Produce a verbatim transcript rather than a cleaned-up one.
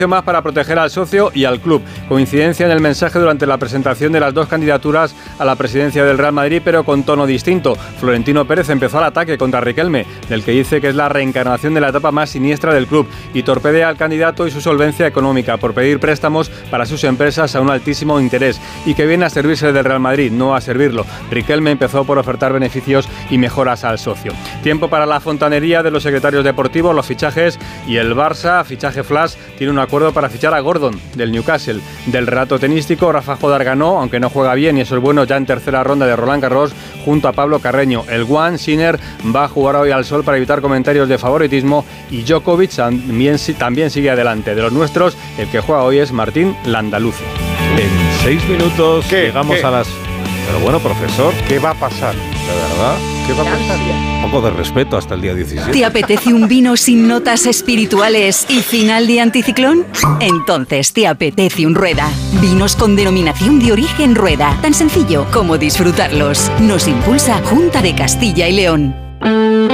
más para proteger al socio y al club. Coincidencia en el mensaje durante la presentación de las dos candidaturas a la presidencia del Real Madrid, pero con tono distinto. Florentino Pérez empezó al ataque contra Riquelme, del que dice que es la reencarnación de la etapa más siniestra del club, y torpedea al candidato y su solvencia económica por pedir préstamos para sus empresas a un altísimo interés, y que viene a servirse del Real Madrid, no a servirlo. Riquelme empezó por ofertar beneficios y mejoras al socio. Tiempo para la fontanería de los secretarios deportivos, los fichajes, y el Barça, fichaje flash, tiene un acuerdo para fichar a Gordon, del Newcastle. Del relato tenístico, Rafa Jodar ganó, aunque no juega bien, y eso es bueno, ya en tercera ronda de Roland Garros, junto a Pablo Carreño. El One, Sinner, va a jugar hoy al sol para evitar comentarios de favoritismo, y Djokovic también, también sigue adelante. De los nuestros, el que juega hoy es Martín Landaluce. En seis minutos ¿Qué? llegamos ¿Qué? a las... Pero bueno, profesor, ¿Qué va a pasar? de verdad, ¿qué va a pasar? Un poco de respeto hasta el día diecisiete. ¿Te apetece un vino sin notas espirituales y final de anticiclón? Entonces te apetece un Rueda. Vinos con denominación de origen Rueda. Tan sencillo como disfrutarlos. Nos impulsa Junta de Castilla y León.